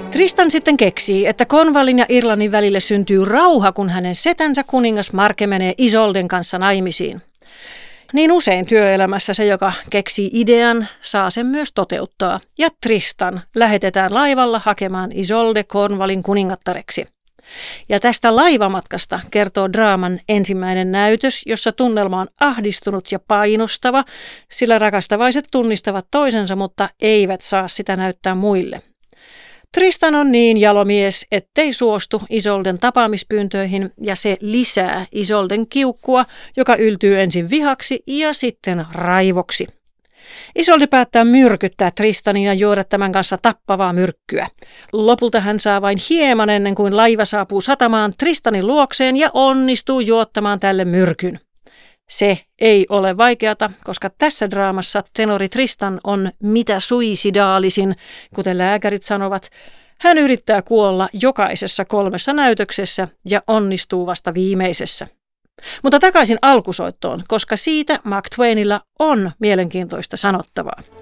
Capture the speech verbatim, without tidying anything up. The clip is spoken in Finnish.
Tristan sitten keksii, että Cornwallin ja Irlannin välille syntyy rauha, kun hänen setänsä kuningas Marke menee Isolden kanssa naimisiin. Niin usein työelämässä se, joka keksii idean, saa sen myös toteuttaa, ja Tristan lähetetään laivalla hakemaan Isolde Cornwallin kuningattareksi. Ja tästä laivamatkasta kertoo draaman ensimmäinen näytös, jossa tunnelma on ahdistunut ja painostava, sillä rakastavaiset tunnistavat toisensa, mutta eivät saa sitä näyttää muille. Tristan on niin jalomies, ettei suostu Isolden tapaamispyyntöihin, ja se lisää Isolden kiukkua, joka yltyy ensin vihaksi ja sitten raivoksi. Isolde päättää myrkyttää Tristanin ja juoda tämän kanssa tappavaa myrkkyä. Lopulta hän saa vain hieman ennen kuin laiva saapuu satamaan Tristanin luokseen ja onnistuu juottamaan tälle myrkyn. Se ei ole vaikeata, koska tässä draamassa tenori Tristan on mitä suisidaalisin, kuten lääkärit sanovat. Hän yrittää kuolla jokaisessa kolmessa näytöksessä ja onnistuu vasta viimeisessä. Mutta takaisin alkusoittoon, koska siitä Mark Twainilla on mielenkiintoista sanottavaa.